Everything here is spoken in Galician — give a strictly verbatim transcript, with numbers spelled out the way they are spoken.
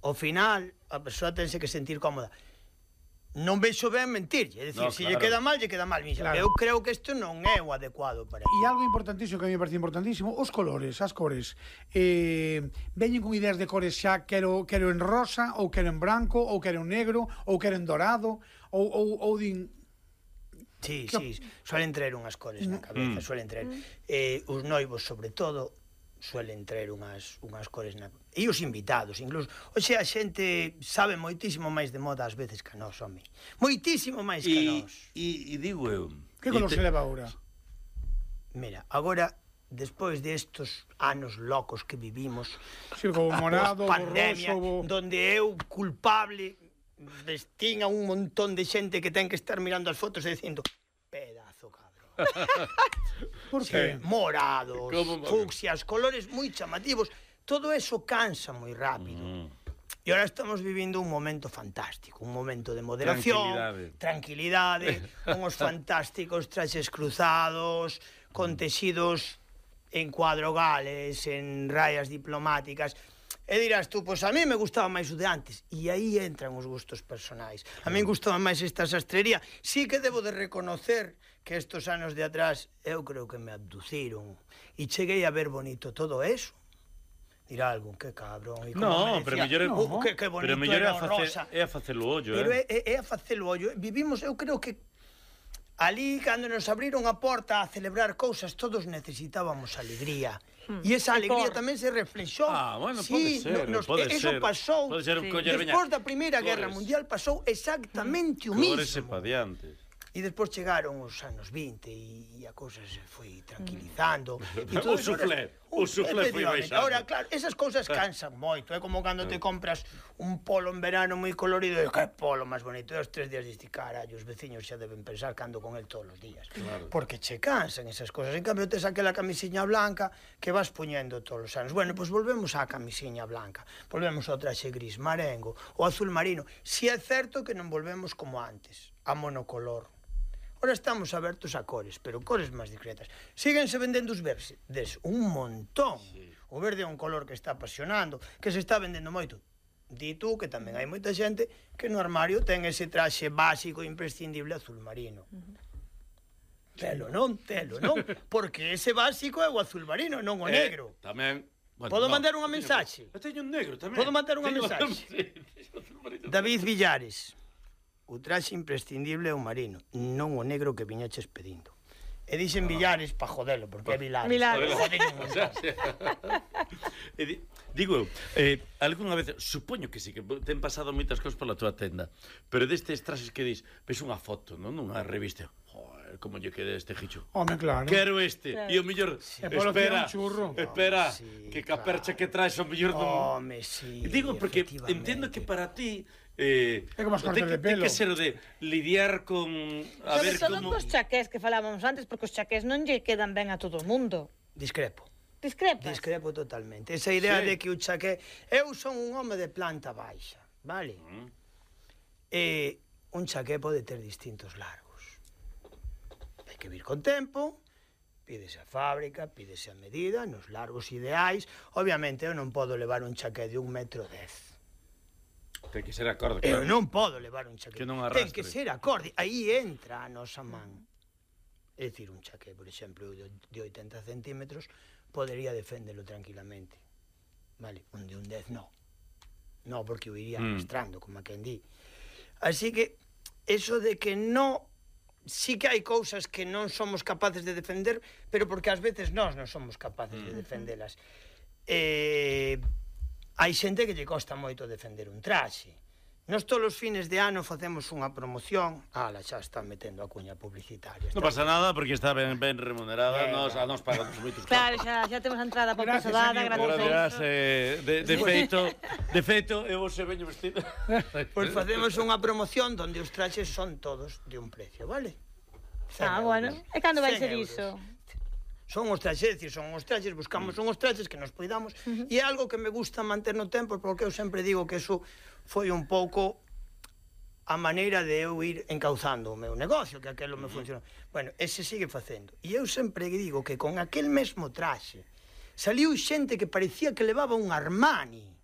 ao final a persoa tense que sentir cómoda. Non vexo ben mentirlle, é dicir, no, se claro. lle queda mal, lle queda mal. Claro. Eu creo que isto non é o adecuado para E algo importantísimo que a mí me parece importantísimo, os colores, as cores. Eh, veñen con ideas de cores xa, quero quero en rosa, ou quero en branco, ou quero en negro, ou quero en dorado, ou, ou, ou din... Sí, sí, suelen traer unhas cores na cabeza, mm. suelen traer. Mm. Eh, os noivos, sobre todo, suelen traer unhas, unhas cores na... E os invitados, incluso. O sea, a xente sabe moitísimo máis de moda ás veces que a nós, home. Moitísimo máis que a nós. E digo eu... Que color te... se leva agora? Mira, agora, despois destos anos locos que vivimos... Sí, como morado, pandemia, borroso... donde eu, culpable, vestín a un montón de xente que ten que estar mirando as fotos e dicindo... Pedazo, cabrón. Por que? Sí. Morados, fucsias, colores moi chamativos. Todo eso cansa moi rápido. Mm. E ahora estamos vivindo un momento fantástico, un momento de moderación, tranquilidade, tranquilidade unhos fantásticos traxes cruzados, con texidos en cuadrogales, en rayas diplomáticas. E dirás tú, pois a mí me gustaba máis o de antes. E aí entran os gustos personais. A mí gustaba máis esta sastrería. Sí que debo de reconocer que estos anos de atrás eu creo que me abduciron. E cheguei a ver bonito todo eso. Dirá algún, que cabrón. E como no, me decía, pero mellor é, no, que, que bonito pero mellor é a, face, rosa. É a facelo ollo, pero eh? é, é a facelo ollo. Vivimos, eu creo que ali, cando nos abriron a porta a celebrar cousas, todos necesitábamos alegría. Mm. E esa alegría por... tamén se reflexou. Ah, bueno, sí, pode ser, nos, pode eso ser. pasou. Pode ser un coller, despois da Primeira Guerra Mundial pasou exactamente o mismo. Cores e pa diante. E despois chegaron os anos vinte e a cousa se foi tranquilizando. Mm. E todo o suflé, o suflé foi baixando. Ahora, claro, esas cousas cansan moito. É como cando te compras un polo en verano moi colorido e que polo máis bonito. E os tres días diste, carallo, os veciños xa deben pensar que ando con el todos os días. Claro. Porque che cansan esas cousas. En cambio, tes aquela camisiña blanca que vas poñendo todos os anos. Bueno, pois pues volvemos á camisiña blanca. Volvemos ao traxe gris marengo, o azul marino. Si é certo que non volvemos como antes, a monocolor. Ora estamos abertos a cores, pero cores máis discretas. Síguense vendendo os verdes, un montón. Sí. O verde é un color que está apasionando, que se está vendendo moito. Di tú que tamén hai moita xente que no armario ten ese traxe básico imprescindible azul marino. Uh -huh. Telo, non? Telo, non? Porque ese básico é o azul marino, non o negro. Eh, tamén... Bueno, Podo no, mandar unha mensaxe? Eu teño un negro tamén. Podo mandar unha mensaxe? David Villares. O traxe imprescindible é o marino, non o negro que viñeches pedindo. E dixen no. Villares pa jodelo, porque é Vilares. Vilares. Digo eu, eh, algunha vez, supoño que sí, que ten pasado moitas cousas pola tua tenda, pero destes traxes que dis, ves unha foto, non? Nunha revista, joder, como lle quede este gicho. Home, claro. Quero este. Claro. E o mellor, sí. espera, churro. espera, sí, que ca percha que traes o mellor non... Home, sí, digo, porque entendo que para ti... Eh, é como as cortes de pelo. Ten que ser o de lidiar con... A Sobre ver todo como... cos chaqués que falábamos antes, porque os chaqués non lle quedan ben a todo o mundo. Discrepo. Discrepas? Discrepo totalmente. Esa idea sí. de que o chaqué... Eu son un home de planta baixa, vale? Mm. E un chaqué pode ter distintos largos. Hai que vir con tempo, pídese a fábrica, pídese a medida, nos largos ideais. Obviamente, eu non podo levar un chaqué de un metro dez. Ten que ser acorde. Eu non podo levar un chaqué. Que non arrastre. Ten que ser acorde. Aí entra a nosa man. É dicir, un chaqué, por exemplo, de oitenta centímetros, podería defendelo tranquilamente. Vale, un de un dez, no. No, porque o iría arrastrando, mm. como a quen di. Así que, eso de que no... Sí que hai cousas que non somos capaces de defender, pero porque ás veces nós non somos capaces mm. de defendelas. Eh... Hai xente que lle costa moito defender un traxe. Nós todos os fines de ano facemos unha promoción. Ala, xa está metendo a cuña publicitaria. Non pasa nada porque está ben, ben remunerada. Nos, a nos pagamos moitos. Claro, xa, xa temos a entrada para o paso dada. Gracias, eh, de, de feito, de feito, eu se veño vestido. Pois pues facemos unha promoción onde os traxes son todos de un precio, vale? Ah, bueno. E cando vai ser iso? Son os traxes, decir, son os traxes, buscamos mm. uns traxes que nos cuidamos, uh -huh. e é algo que me gusta manter no tempo, porque eu sempre digo que eso foi un pouco a maneira de eu ir encauzando o meu negocio, que aquelo me funcionou. Bueno, ese sigue facendo. E eu sempre digo que con aquel mesmo traxe saliu xente que parecía que levaba un Armani.